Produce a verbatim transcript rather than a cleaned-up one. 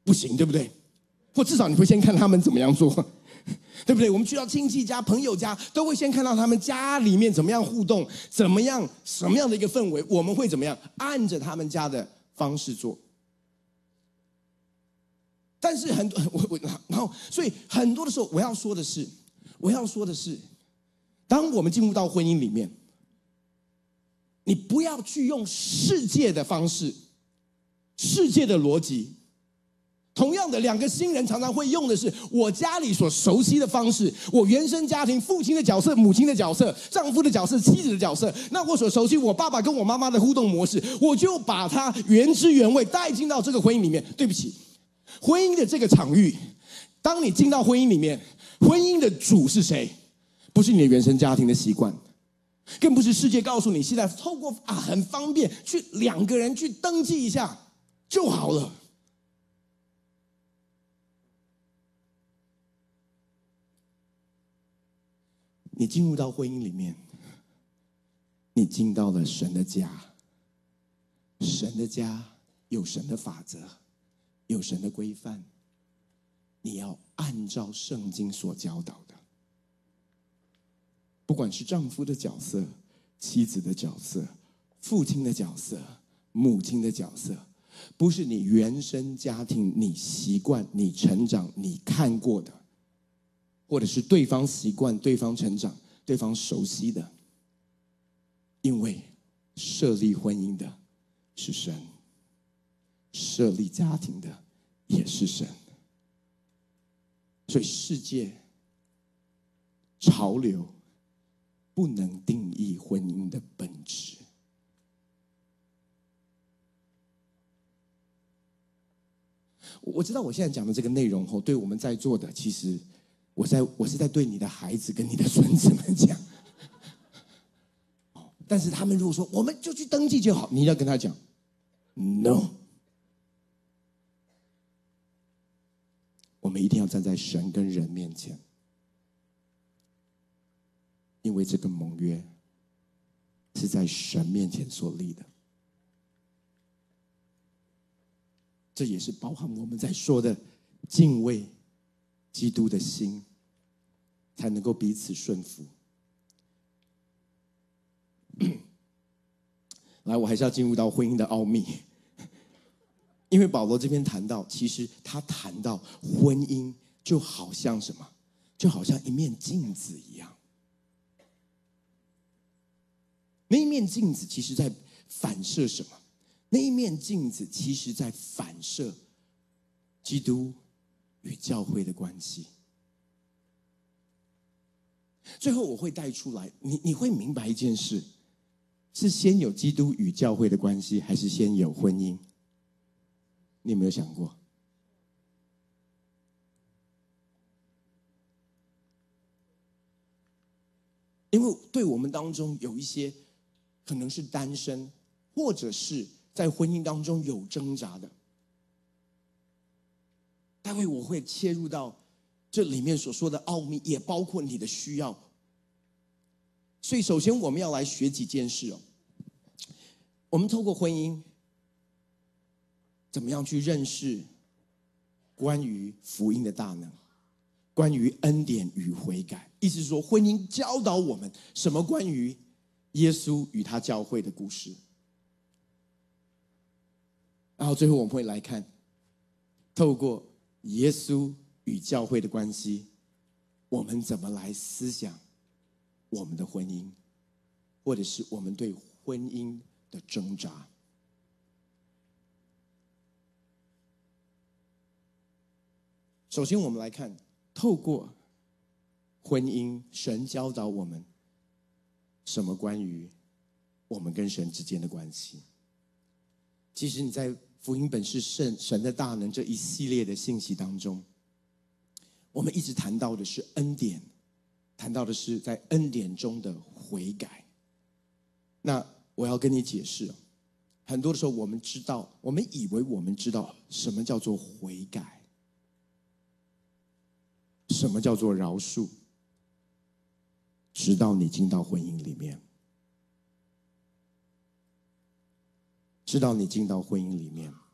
不行，对不对？或至少你会先看他们怎么样做，对不对？我们去到亲戚家、朋友家，都会先看到他们家里面怎么样互动，怎么样什么样的一个氛围，我们会怎么样按着他们家的方式做。但是很多我我然后，所以很多的时候，我要说的是，我要说的是，当我们进入到婚姻里面，你不要去用世界的方式、世界的逻辑。同样的，两个新人常常会用的是我家里所熟悉的方式，我原生家庭父亲的角色、母亲的角色、丈夫的角色、妻子的角色，那我所熟悉我爸爸跟我妈妈的互动模式，我就把它原汁原味带进到这个婚姻里面。对不起，婚姻的这个场域，当你进到婚姻里面，婚姻的主是谁？不是你的原生家庭的习惯，更不是世界告诉你现在透过啊很方便去两个人去登记一下就好了。你进入到婚姻里面，你进到了神的家。神的家有神的法则，有神的规范，你要按照圣经所教导的。不管是丈夫的角色、妻子的角色、父亲的角色、母亲的角色，不是你原生家庭你习惯、你成长、你看过的，或者是对方习惯、对方成长、对方熟悉的。因为设立婚姻的是神，设立家庭的也是神。所以世界潮流不能定义婚姻的本质。我知道我现在讲的这个内容后，对我们在座的，其实我在我是在对你的孩子跟你的孙子们讲。但是他们如果说我们就去登记就好，你要跟他讲 No， 我们一定要站在神跟人面前，因为这个盟约是在神面前所立的。这也是包含我们在说的敬畏基督的心，才能够彼此顺服。来，我还是要进入到婚姻的奥秘，因为保罗这边谈到，其实他谈到婚姻就好像什么，就好像一面镜子一样。那一面镜子其实在反射什么？那一面镜子其实在反射基督与教会的关系。最后我会带出来，你你会明白一件事，是先有基督与教会的关系，还是先有婚姻？你有没有想过？因为对我们当中有一些可能是单身，或者是在婚姻当中有挣扎的，待会我会切入到这里面所说的奥秘，也包括你的需要。所以首先我们要来学几件事哦。我们透过婚姻怎么样去认识关于福音的大能，关于恩典与悔改。意思是说，婚姻教导我们什么关于耶稣与他教会的故事。然后最后我们会来看，透过耶稣与教会的关系，我们怎么来思想我们的婚姻，或者是我们对婚姻的挣扎。首先我们来看，透过婚姻，神教导我们什么关于我们跟神之间的关系。其实你在福音本是神的大能这一系列的信息当中，我们一直谈到的是恩典，谈到的是在恩典中的悔改。那我要跟你解释，很多的时候我们知道，我们以为我们知道什么叫做悔改，什么叫做饶恕，直到你进到婚姻里面，直到你进到婚姻里面。